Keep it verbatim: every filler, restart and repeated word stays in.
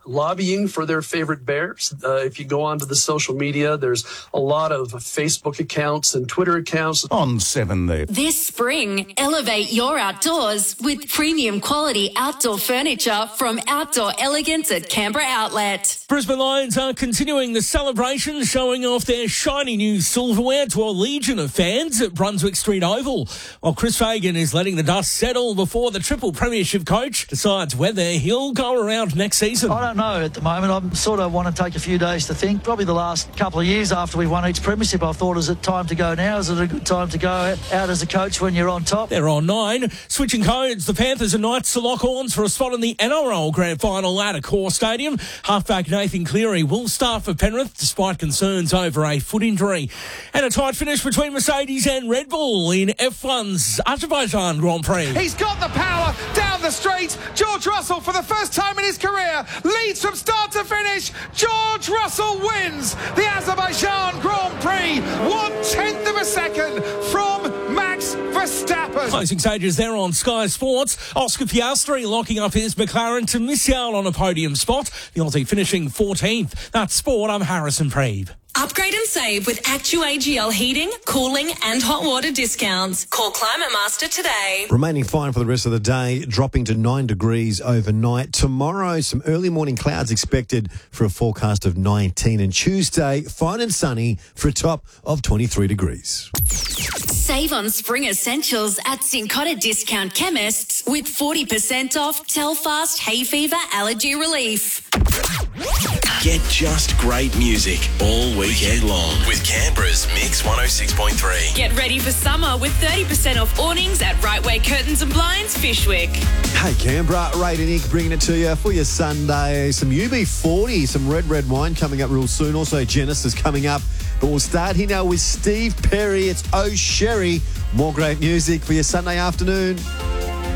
lobbying for their favorite bears. Uh, if you go onto the social media, there's a lot of Facebook accounts and Twitter accounts. On seven there. This spring, elevate your outdoors with premium quality outdoor furniture from Outdoor Elegance at Canberra Outlet. Brisbane Lions are continuing the celebration, showing off their shiny new silverware to a legion of fans at Brunswick Street Oval, while Chris Fagan is letting the dust settle before the triple premiership coach decides whether he'll go around next season. I don't know at the moment. I sort of want to take a few days to think. Probably the last couple of years after we won each premiership, I thought, is it time to go now? Is it a good time to go out as a coach when you're on top? They're on nine. Switching codes, the Panthers and Knights to lock horns for a spot in the N R L Grand Final at Accor Stadium. Halfback Nathan Cleary will start for Penrith despite concerns over a foot injury. And a tight finish between Mercedes and Red Bull in F one's Azerbaijan Grand Prix. He's got the power down the straight. George Russell, for the first time in his career, leads from start to finish. George Russell wins the Azerbaijan Grand Prix. One tenth of a second from Max Verstappen. Closing stages there on Sky Sports. Oscar Piastri locking up his McLaren to miss out on a podium spot. The Aussie finishing fourteenth. That's sport. I'm Harrison Preeve. Upgrade and save with Actu A G L heating, cooling and hot water discounts. Call Climate Master today. Remaining fine for the rest of the day, dropping to nine degrees overnight. Tomorrow, some early morning clouds expected for a forecast of nineteen. And Tuesday, fine and sunny for a top of twenty-three degrees. Save on spring essentials at Cincotta Discount Chemists with forty percent off Telfast Hay Fever Allergy Relief. Get just great music all weekend long with Canberra's Mix one oh six point three. Get ready for summer with thirty percent off awnings at Right Way Curtains and Blinds, Fishwick. Hey Canberra, Ray and Nick bringing it to you for your Sunday. Some U B forty, some red, red wine coming up real soon. Also Genesis coming up. But we'll start here now with Steve Perry. It's Oh Sherry. More great music for your Sunday afternoon.